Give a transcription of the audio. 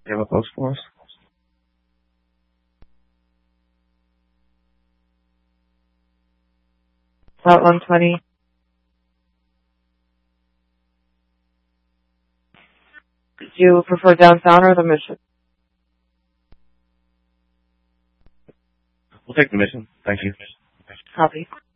Do you have a post for us? Route 120. Do you prefer downtown or the Mission? We'll take the Mission. Thank you. Copy.